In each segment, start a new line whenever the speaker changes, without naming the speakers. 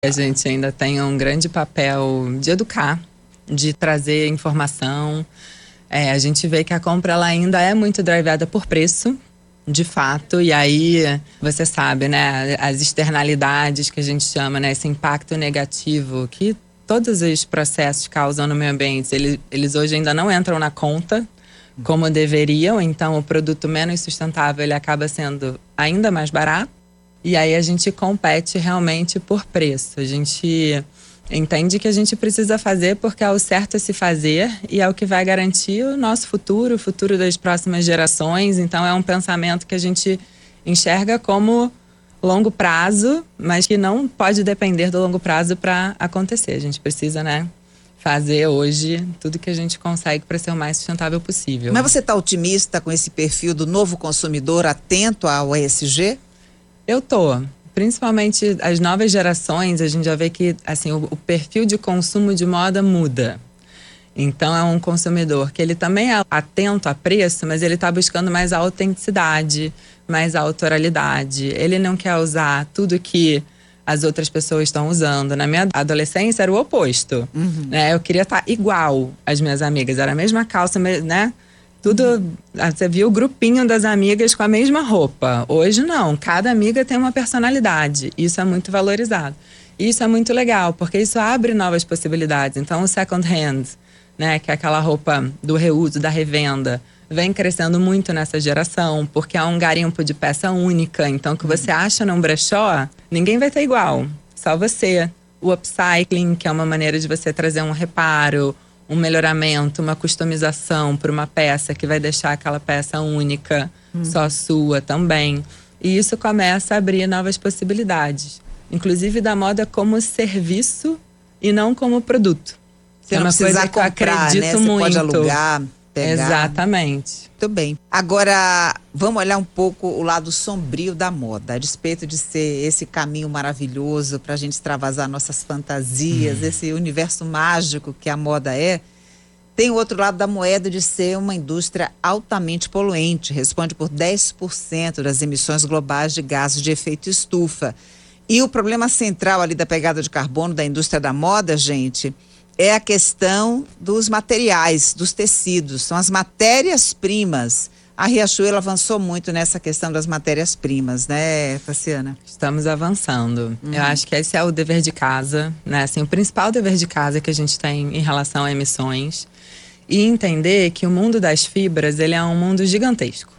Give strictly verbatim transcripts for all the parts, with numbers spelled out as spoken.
A gente ainda tem um grande papel de educar, de trazer informação. É, a gente vê que a compra ela ainda é muito drivada por preço, de fato. E aí, você sabe, né, as externalidades que a gente chama, né, esse impacto negativo que todos os processos causam no meio ambiente, eles, eles hoje ainda não entram na conta como deveriam. Então, o produto menos sustentável, ele acaba sendo ainda mais barato. E aí a gente compete realmente por preço. A gente entende que a gente precisa fazer porque é o certo a se fazer e é o que vai garantir o nosso futuro, o futuro das próximas gerações. Então é um pensamento que a gente enxerga como longo prazo, mas que não pode depender do longo prazo para acontecer. A gente precisa, né, fazer hoje tudo que a gente consegue para ser o mais sustentável possível.
Mas você está otimista com esse perfil do novo consumidor atento ao E S G?
Eu tô. Principalmente as novas gerações, a gente já vê que assim, o, o perfil de consumo de moda muda. Então é um consumidor que ele também é atento a preço, mas ele está buscando mais a autenticidade, mais a autoralidade. Ele não quer usar tudo que as outras pessoas estão usando. Na minha adolescência era o oposto. Uhum. Né? Eu queria estar igual às minhas amigas. Era a mesma calça, né? Tudo, você viu o grupinho das amigas com a mesma roupa. Hoje não, cada amiga tem uma personalidade. Isso é muito valorizado. Isso é muito legal, porque isso abre novas possibilidades. Então o second hand, né, que é aquela roupa do reuso, da revenda, vem crescendo muito nessa geração, porque é um garimpo de peça única. Então o que você acha num brechó, ninguém vai ter igual, só você. O upcycling, que é uma maneira de você trazer um reparo, um melhoramento, uma customização para uma peça que vai deixar aquela peça única, hum. só sua também. E isso começa a abrir novas possibilidades. Inclusive da moda como serviço e não como produto.
Você é uma coisa que eu acredito, né? Você muito. Pode alugar, pegar.
Exatamente.
Muito bem. Agora, vamos olhar um pouco o lado sombrio da moda. A despeito de ser esse caminho maravilhoso para a gente extravasar nossas fantasias, hum. esse universo mágico que a moda é, tem o outro lado da moeda de ser uma indústria altamente poluente. Responde por dez por cento das emissões globais de gases de efeito estufa. E o problema central ali da pegada de carbono da indústria da moda, gente, é a questão dos materiais, dos tecidos, são as matérias-primas. A Riachuelo avançou muito nessa questão das matérias-primas, né, Tassiana?
Estamos avançando. Uhum. Eu acho que esse é o dever de casa, né? Assim, o principal dever de casa que a gente tem em relação a emissões. E entender que o mundo das fibras, ele é um mundo gigantesco.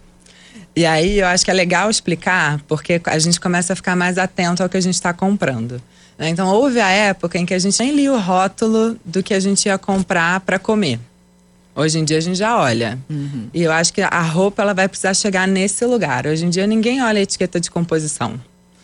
E aí eu acho que é legal explicar, porque a gente começa a ficar mais atento ao que a gente está comprando. Então, houve a época em que a gente nem lia o rótulo do que a gente ia comprar para comer. Hoje em dia, a gente já olha. Uhum. E eu acho que a roupa ela vai precisar chegar nesse lugar. Hoje em dia, ninguém olha a etiqueta de composição.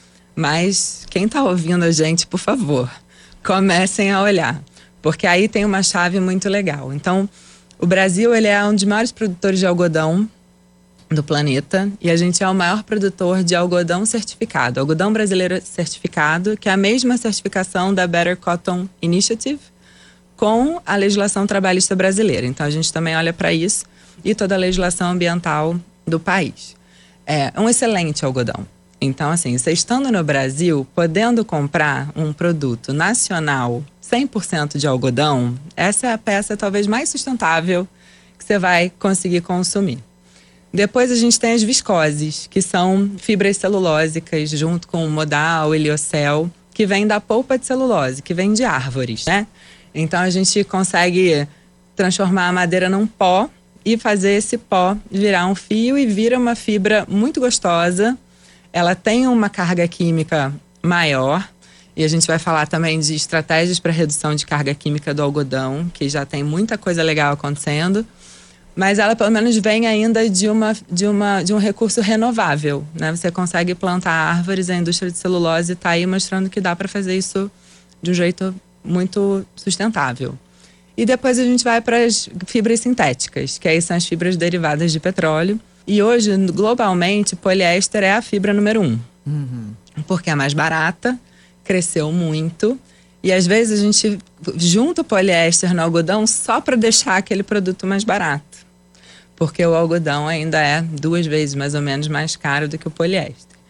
Mas quem está ouvindo a gente, por favor, comecem a olhar. Porque aí tem uma chave muito legal. Então, o Brasil ele é um dos maiores produtores de algodão do planeta, e a gente é o maior produtor de algodão certificado, algodão brasileiro certificado, que é a mesma certificação da Better Cotton Initiative com a legislação trabalhista brasileira. Então a gente também olha para isso e toda a legislação ambiental do país. É um excelente algodão. Então assim, você estando no Brasil, podendo comprar um produto nacional cem por cento de algodão, essa é a peça talvez mais sustentável que você vai conseguir consumir. Depois a gente tem as viscoses, que são fibras celulósicas, junto com o modal, o heliocel, que vem da polpa de celulose, que vem de árvores, né? Então a gente consegue transformar a madeira num pó e fazer esse pó virar um fio e vira uma fibra muito gostosa. Ela tem uma carga química maior, e a gente vai falar também de estratégias para redução de carga química do algodão, que já tem muita coisa legal acontecendo. Mas ela pelo menos vem ainda de, uma, de, uma, de um recurso renovável, né? Você consegue plantar árvores, a indústria de celulose está aí mostrando que dá para fazer isso de um jeito muito sustentável. E depois a gente vai para as fibras sintéticas, que aí são as fibras derivadas de petróleo. E hoje, globalmente, poliéster é a fibra número um. Uhum. Porque é mais barata, cresceu muito. E às vezes a gente junta o poliéster no algodão só para deixar aquele produto mais barato. Porque o algodão ainda é duas vezes mais ou menos mais caro do que o poliéster.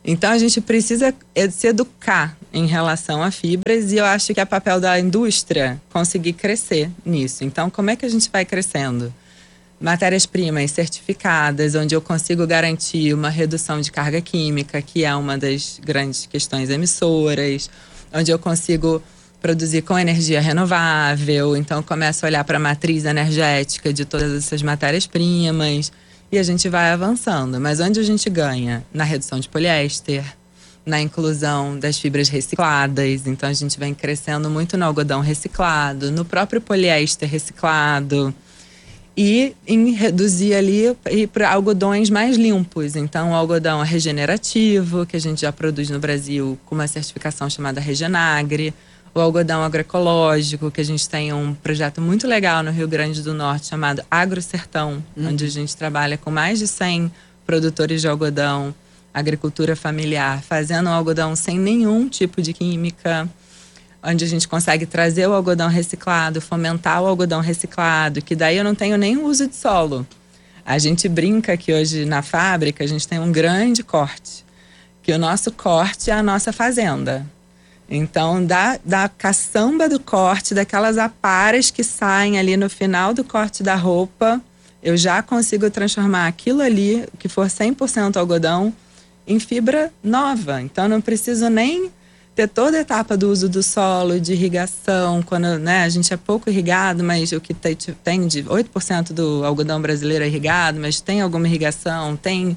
Então a gente precisa se educar em relação a fibras e eu acho que é papel da indústria conseguir crescer nisso. Então como é que a gente vai crescendo? Matérias-primas certificadas, onde eu consigo garantir uma redução de carga química, que é uma das grandes questões emissoras, onde eu consigo produzir com energia renovável, então eu começo a olhar para a matriz energética de todas essas matérias-primas e a gente vai avançando. Mas onde a gente ganha? Na redução de poliéster, na inclusão das fibras recicladas, então a gente vem crescendo muito no algodão reciclado, no próprio poliéster reciclado e em reduzir ali para algodões mais limpos. Então o algodão regenerativo, que a gente já produz no Brasil com uma certificação chamada Regenagre, o algodão agroecológico, que a gente tem um projeto muito legal no Rio Grande do Norte chamado Agrosertão, uhum. onde a gente trabalha com mais de cem produtores de algodão, agricultura familiar, fazendo algodão sem nenhum tipo de química, onde a gente consegue trazer o algodão reciclado, fomentar o algodão reciclado, que daí eu não tenho nem uso de solo. A gente brinca que hoje na fábrica a gente tem um grande corte, que o nosso corte é a nossa fazenda. Então, da, da caçamba do corte, daquelas aparas que saem ali no final do corte da roupa, eu já consigo transformar aquilo ali, que for cem por cento algodão, em fibra nova. Então, não preciso nem ter toda a etapa do uso do solo, de irrigação, quando né, a gente é pouco irrigado, mas o que tem, tem de oito por cento do algodão brasileiro é irrigado, mas tem alguma irrigação, tem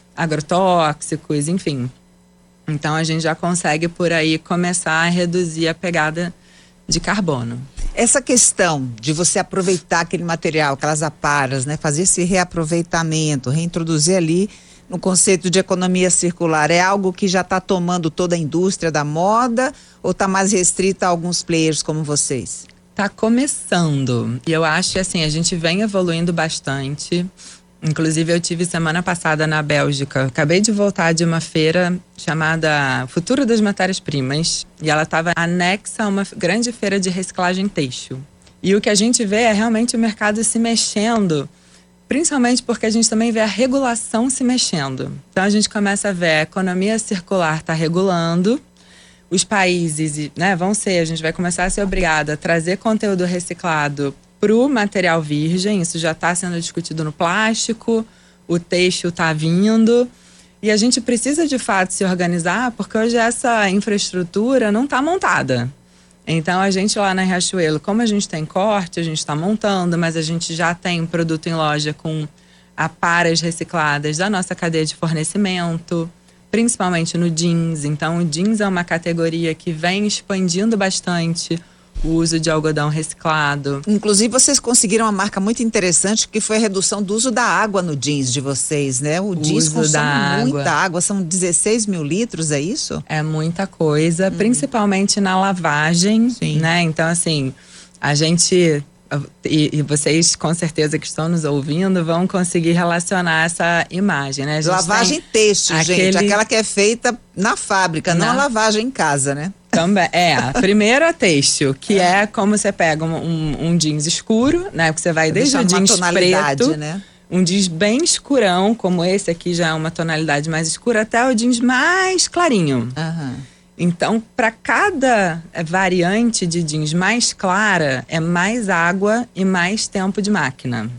agrotóxicos, enfim. Então, a gente já consegue, por aí, começar a reduzir a pegada de carbono.
Essa questão de você aproveitar aquele material, aquelas aparas, né, fazer esse reaproveitamento, reintroduzir ali no conceito de economia circular, é algo que já está tomando toda a indústria da moda ou está mais restrita a alguns players como vocês?
Está começando. E eu acho que, assim, a gente vem evoluindo bastante. Inclusive, eu tive semana passada na Bélgica. Acabei de voltar de uma feira chamada Futuro das Matérias-Primas. E ela estava anexa a uma grande feira de reciclagem têxtil. E o que a gente vê é realmente o mercado se mexendo, principalmente porque a gente também vê a regulação se mexendo. Então, a gente começa a ver a economia circular está regulando. Os países, né, vão ser, a gente vai começar a ser obrigado a trazer conteúdo reciclado para o material virgem. Isso já está sendo discutido no plástico, o têxtil está vindo. E a gente precisa, de fato, se organizar, porque hoje essa infraestrutura não está montada. Então, a gente lá na Riachuelo, como a gente tem corte, a gente está montando, mas a gente já tem produto em loja com aparas recicladas da nossa cadeia de fornecimento, principalmente no jeans. Então, o jeans é uma categoria que vem expandindo bastante o uso de algodão reciclado.
Inclusive, vocês conseguiram uma marca muito interessante, que foi a redução do uso da água no jeans de vocês, né? O, o jeans consome muita água, são dezesseis mil litros, é isso?
É muita coisa, hum. principalmente na lavagem, Sim. né? Então, assim, a gente... E, e vocês, com certeza, que estão nos ouvindo, vão conseguir relacionar essa imagem, né?
Lavagem têxtil, aquele... gente, aquela que é feita na fábrica, não, não a lavagem em casa, né?
Também, é, primeiro a têxtil, que é, é como você pega um, um, um jeans escuro, né? Porque você vai desde o jeans preto, né? Um jeans bem escurão, como esse aqui já é uma tonalidade mais escura, até o jeans mais clarinho. Aham. Então, para cada variante de jeans mais clara, é mais água e mais tempo de máquina.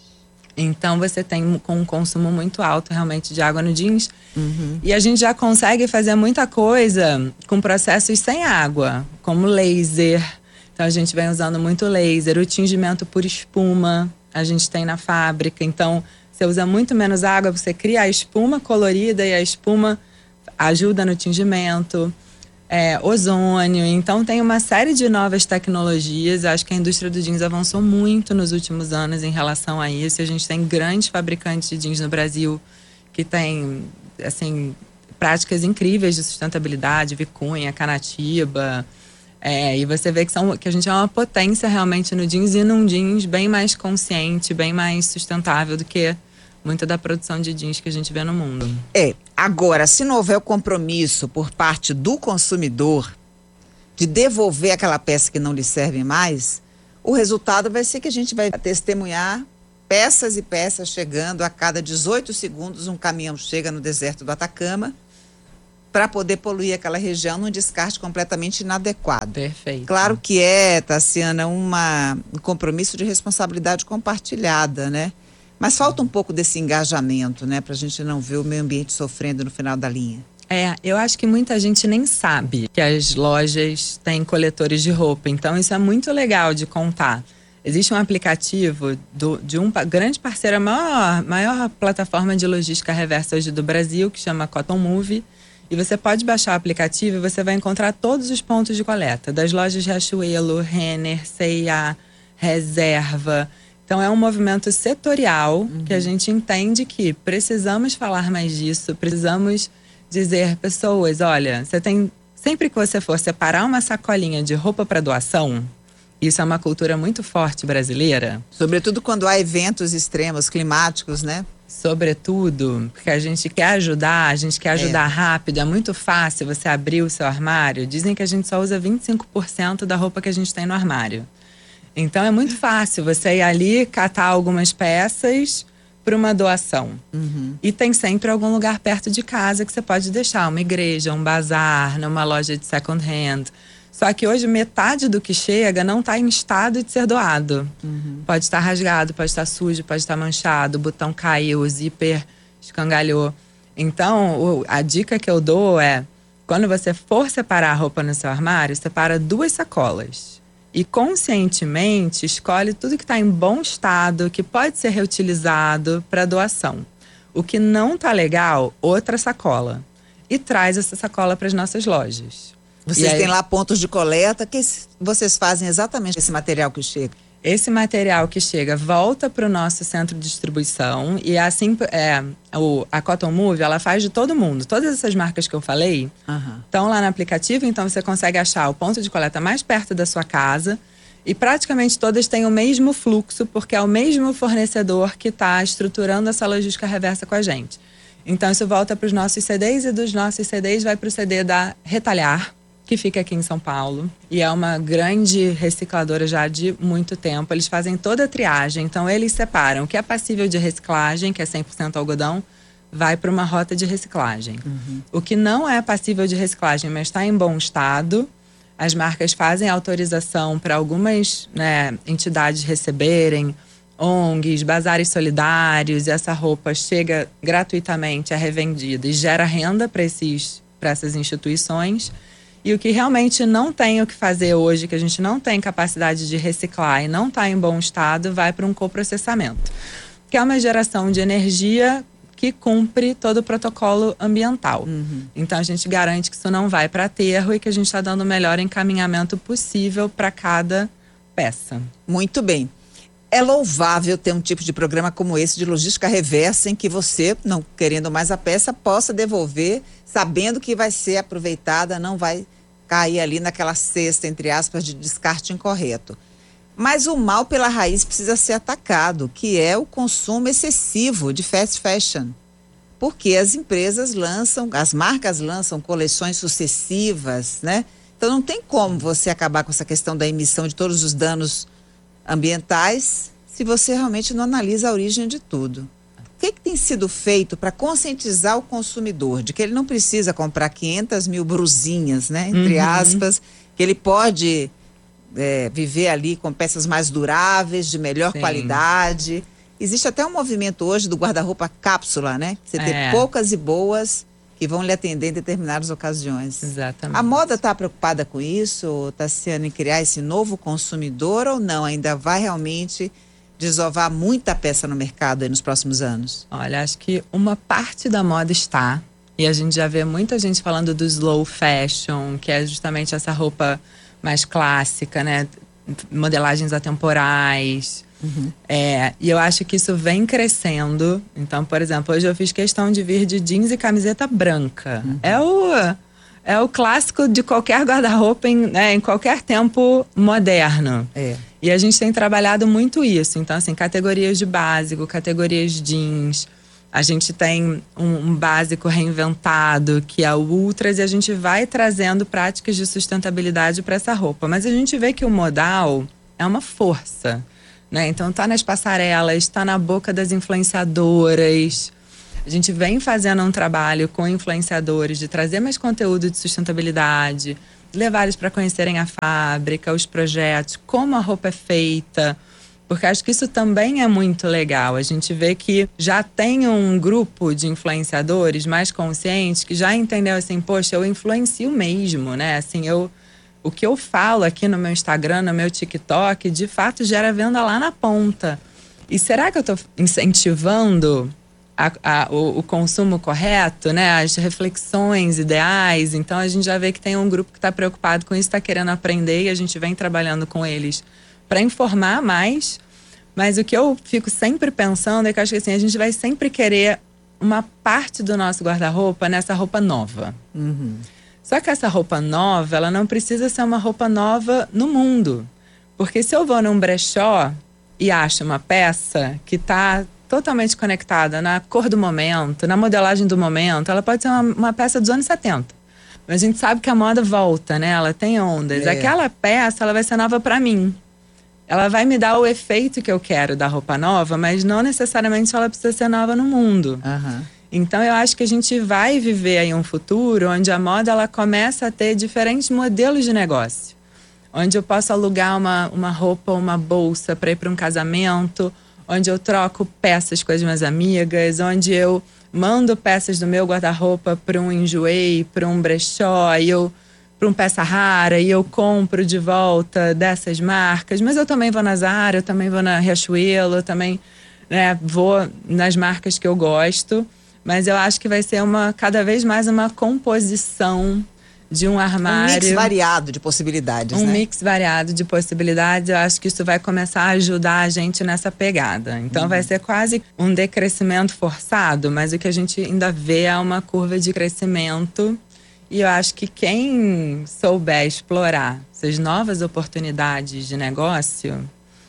Então, você tem com um consumo muito alto, realmente, de água no jeans. Uhum. E a gente já consegue fazer muita coisa com processos sem água, como laser. Então, a gente vem usando muito laser. O tingimento por espuma, a gente tem na fábrica. Então, você usa muito menos água, você cria a espuma colorida e a espuma ajuda no tingimento. É, ozônio, então tem uma série de novas tecnologias. Acho que a indústria do jeans avançou muito nos últimos anos em relação a isso. A gente tem grandes fabricantes de jeans no Brasil que têm, assim, práticas incríveis de sustentabilidade, Vicunha, Canatiba. É, e você vê que, são, que a gente é uma potência realmente no jeans, e num jeans bem mais consciente, bem mais sustentável do que muita da produção de jeans que a gente vê no mundo.
É, agora, se não houver o compromisso por parte do consumidor de devolver aquela peça que não lhe serve mais, o resultado vai ser que a gente vai testemunhar peças e peças chegando a cada dezoito segundos. Um caminhão chega no deserto do Atacama para poder poluir aquela região num descarte completamente inadequado.
Perfeito.
Claro que é, Tassiana, uma, um compromisso de responsabilidade compartilhada, né? Mas falta um pouco desse engajamento, né? Para a gente não ver o meio ambiente sofrendo no final da linha.
É, eu acho que muita gente nem sabe que as lojas têm coletores de roupa. Então, isso é muito legal de contar. Existe um aplicativo do, de um grande parceiro, a maior, maior plataforma de logística reversa hoje do Brasil, que chama Cotton Move. E você pode baixar o aplicativo e você vai encontrar todos os pontos de coleta, das lojas Riachuelo, Renner, C e A, Reserva. Então, é um movimento setorial uhum. que a gente entende que precisamos falar mais disso, precisamos dizer, pessoas, olha, você tem, sempre que você for separar uma sacolinha de roupa para doação, isso é uma cultura muito forte brasileira.
Sobretudo quando há eventos extremos, climáticos, né?
Sobretudo, porque a gente quer ajudar, a gente quer ajudar é. rápido, é muito fácil você abrir o seu armário. Dizem que a gente só usa vinte e cinco por cento da roupa que a gente tem no armário. Então é muito fácil você ir ali, catar algumas peças para uma doação. Uhum. E tem sempre algum lugar perto de casa que você pode deixar, uma igreja, um bazar, numa loja de second hand. Só que hoje metade do que chega não está em estado de ser doado. Uhum. Pode estar rasgado, pode estar sujo, pode estar manchado, o botão caiu, o zíper escangalhou. Então, o, a dica que eu dou é, quando você for separar a roupa no seu armário, separa duas sacolas. E conscientemente escolhe tudo que está em bom estado, que pode ser reutilizado para doação. O que não está legal, outra sacola. E traz essa sacola para as nossas lojas.
Vocês aí, têm lá pontos de coleta, que vocês fazem exatamente esse material que chega?
Esse material que chega volta para o nosso centro de distribuição e assim, é, o, a Cotton Move, ela faz de todo mundo. Todas essas marcas que eu falei estão uhum. lá no aplicativo, então você consegue achar o ponto de coleta mais perto da sua casa e praticamente todas têm o mesmo fluxo, porque é o mesmo fornecedor que está estruturando essa logística reversa com a gente. Então isso volta para os nossos C Ds e dos nossos C Ds vai para o C D da Retalhar, que fica aqui em São Paulo e é uma grande recicladora já de muito tempo. Eles fazem toda a triagem, então eles separam o que é passível de reciclagem, que é cem por cento algodão, vai para uma rota de reciclagem. Uhum. O que não é passível de reciclagem, mas está em bom estado, as marcas fazem autorização para algumas, né, entidades receberem, O N Gs, bazares solidários, e essa roupa chega gratuitamente, é revendida e gera renda para esses, para essas instituições. E o que realmente não tem o que fazer hoje, que a gente não tem capacidade de reciclar e não está em bom estado, vai para um coprocessamento, que é uma geração de energia que cumpre todo o protocolo ambiental. Uhum. Então a gente garante que isso não vai para aterro e que a gente está dando o melhor encaminhamento possível para cada peça.
Muito bem. É louvável ter um tipo de programa como esse de logística reversa, em que você, não querendo mais a peça, possa devolver, sabendo que vai ser aproveitada, não vai cair ali naquela cesta, entre aspas, de descarte incorreto. Mas o mal pela raiz precisa ser atacado, que é o consumo excessivo de fast fashion. Porque as empresas lançam, as marcas lançam coleções sucessivas, né? Então não tem como você acabar com essa questão da emissão de todos os danos ambientais se você realmente não analisa a origem de tudo. O que, que tem sido feito para conscientizar o consumidor de que ele não precisa comprar quinhentas mil brusinhas, né, entre uhum. aspas, que ele pode é, viver ali com peças mais duráveis, de melhor Sim. qualidade. Existe até um movimento hoje do guarda-roupa cápsula, né? Você é. ter poucas e boas que vão lhe atender em determinadas ocasiões.
Exatamente.
A moda está preocupada com isso, Tassiana, em criar esse novo consumidor ou não? Ainda vai realmente desovar muita peça no mercado aí nos próximos anos?
Olha, acho que uma parte da moda está, e a gente já vê muita gente falando do slow fashion, que é justamente essa roupa mais clássica, né? Modelagens atemporais. Uhum. É, e eu acho que isso vem crescendo. Então, por exemplo, hoje eu fiz questão de vir de jeans e camiseta branca. Uhum. É o, é o clássico de qualquer guarda-roupa em, né, em qualquer tempo moderno. É. E a gente tem trabalhado muito isso. Então, assim, categorias de básico, categorias jeans. A gente tem um, um básico reinventado, que é o Ultras, e a gente vai trazendo práticas de sustentabilidade para essa roupa. Mas a gente vê que o modal é uma força. Né? Então tá nas passarelas, tá na boca das influenciadoras. A gente vem fazendo um trabalho com influenciadores de trazer mais conteúdo de sustentabilidade, levar eles para conhecerem a fábrica, os projetos, como a roupa é feita, porque acho que isso também é muito legal. A gente vê que já tem um grupo de influenciadores mais conscientes que já entendeu assim, poxa, eu influencio mesmo, né? Assim, eu, o que eu falo aqui no meu Instagram, no meu TikTok, de fato gera venda lá na ponta. E será que eu estou incentivando a, a, o, o consumo correto, né? As reflexões ideais? Então a gente já vê que tem um grupo que está preocupado com isso, está querendo aprender, e a gente vem trabalhando com eles para informar mais. Mas o que eu fico sempre pensando é que eu acho que assim, a gente vai sempre querer uma parte do nosso guarda-roupa nessa roupa nova.
Uhum.
Só que essa roupa nova, ela não precisa ser uma roupa nova no mundo. Porque se eu vou num brechó e acho uma peça que está totalmente conectada na cor do momento, na modelagem do momento, ela pode ser uma, uma peça dos anos setenta. Mas a gente sabe que a moda volta, né? Ela tem ondas.
É.
Aquela peça, ela vai ser nova para mim. Ela vai me dar o efeito que eu quero da roupa nova, mas não necessariamente ela precisa ser nova no mundo.
Uhum.
Então eu acho que a gente vai viver aí um futuro onde a moda ela começa a ter diferentes modelos de negócio. Onde eu posso alugar uma, uma roupa, uma bolsa para ir para um casamento, onde eu troco peças com as minhas amigas, onde eu mando peças do meu guarda-roupa para um enjoei, para um brechó, e eu para um peça rara, e eu compro de volta dessas marcas. Mas eu também vou na Zara, eu também vou na Riachuelo, eu também, né, vou nas marcas que eu gosto. Mas eu acho que vai ser uma, cada vez mais uma composição de um armário.
Um mix variado de possibilidades,
um
né?
Um mix variado de possibilidades. Eu acho que isso vai começar a ajudar a gente nessa pegada. Então, uhum. vai ser quase um decrescimento forçado, mas o que a gente ainda vê é uma curva de crescimento. E eu acho que quem souber explorar essas novas oportunidades de negócio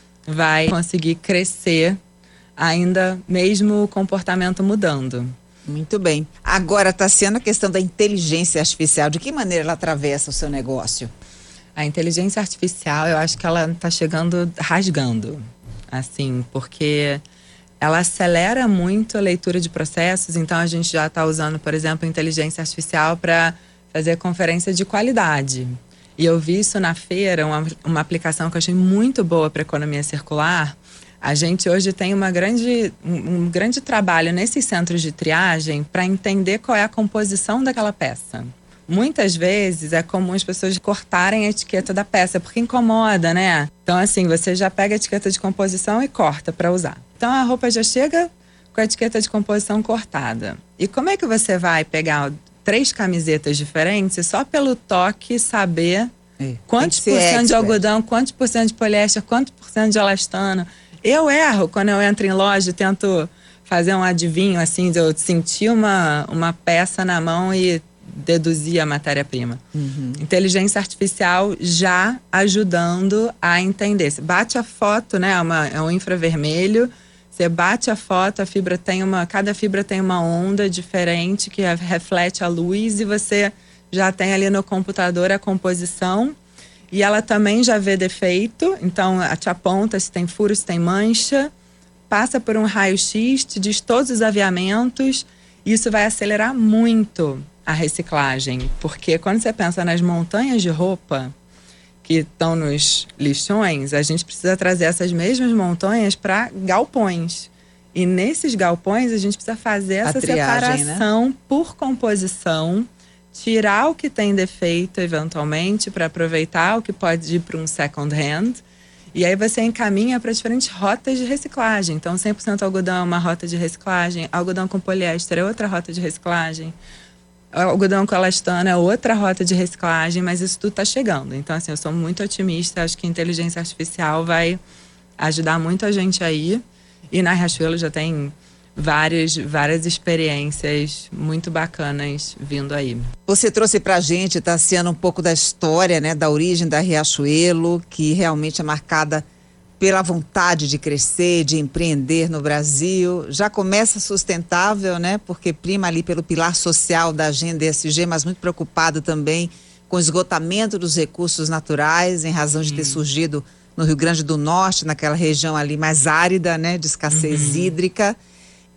vai conseguir crescer, ainda mesmo o comportamento mudando.
Muito bem. Agora, Tassiana, a questão da inteligência artificial, de que maneira ela atravessa o seu negócio?
A inteligência artificial, eu acho que ela está chegando rasgando, assim, porque ela acelera muito a leitura de processos. Então, a gente já está usando, por exemplo, inteligência artificial para fazer conferência de qualidade. E eu vi isso na feira, uma, uma aplicação que eu achei muito boa para economia circular. A gente hoje tem uma grande, um, um grande trabalho nesses centros de triagem para entender qual é a composição daquela peça. Muitas vezes é comum as pessoas cortarem a etiqueta da peça, porque incomoda, né? Então, assim, você já pega a etiqueta de composição e corta para usar. Então, a roupa já chega com a etiqueta de composição cortada. E como é que você vai pegar três camisetas diferentes e só pelo toque saber é, quantos por cento de algodão, quantos por cento de poliéster, quantos por cento de elastano? Eu erro quando eu entro em loja e tento fazer um adivinho, assim, de eu sentir uma, uma peça na mão e deduzir a matéria-prima. Uhum. Inteligência artificial já ajudando a entender. Você bate a foto, né? Uma, é um infravermelho. Você bate a foto, a fibra tem uma, cada fibra tem uma onda diferente que reflete a luz e você já tem ali no computador a composição e ela também já vê defeito, então te aponta se tem furo, se tem mancha, passa por um raio-x, te diz todos os aviamentos e isso vai acelerar muito a reciclagem, porque quando você pensa nas montanhas de roupa que estão nos lixões, a gente precisa trazer essas mesmas montanhas para galpões. E nesses galpões a gente precisa fazer essa triagem, separação, né? Por composição, tirar o que tem defeito eventualmente para aproveitar o que pode ir para um second hand. E aí você encaminha para diferentes rotas de reciclagem. Então cem por cento algodão é uma rota de reciclagem, algodão com poliéster é outra rota de reciclagem. O algodão com elastano é outra rota de reciclagem, mas isso tudo está chegando. Então, assim, eu sou muito otimista, acho que a inteligência artificial vai ajudar muito a gente aí. E na Riachuelo já tem várias, várias experiências muito bacanas vindo aí.
Você trouxe pra gente, Tassiana, um pouco da história, né, da origem da Riachuelo, que realmente é marcada pela vontade de crescer, de empreender no Brasil. Já começa sustentável, né? Porque prima ali pelo pilar social da agenda E S G, mas muito preocupado também com o esgotamento dos recursos naturais, em razão de ter uhum. surgido no Rio Grande do Norte, naquela região ali mais árida, né? De escassez uhum. hídrica.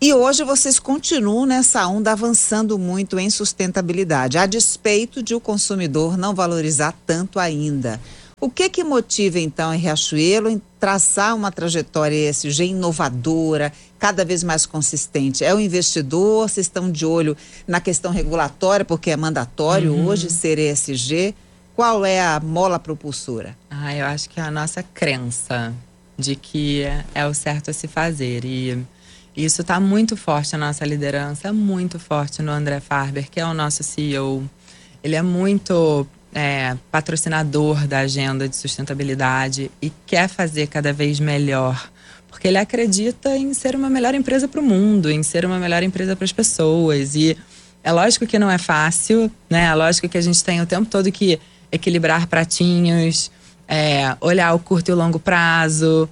E hoje vocês continuam nessa onda avançando muito em sustentabilidade, a despeito de o consumidor não valorizar tanto ainda. O que que motiva então em Riachuelo em traçar uma trajetória E S G inovadora, cada vez mais consistente? É o investidor? Vocês estão de olho na questão regulatória, porque é mandatório uhum. hoje ser E S G? Qual é a mola propulsora?
Ah, eu acho que é a nossa crença de que é o certo a se fazer. E isso está muito forte na nossa liderança, muito forte no André Farber, que é o nosso C E O. Ele é muito é, patrocinador da agenda de sustentabilidade e quer fazer cada vez melhor. Porque ele acredita em ser uma melhor empresa para o mundo, em ser uma melhor empresa para as pessoas. E é lógico que não é fácil, né? É lógico que a gente tem o tempo todo que equilibrar pratinhos, é, olhar o curto e o longo prazo.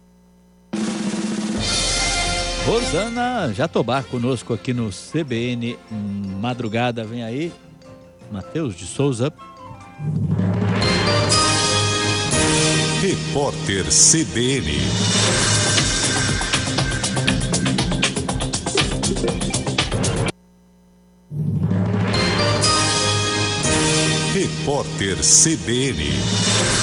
Rosana Jatobá conosco aqui no C B N Madrugada. Vem aí, Matheus de Souza.
Repórter C B N. Repórter C B N.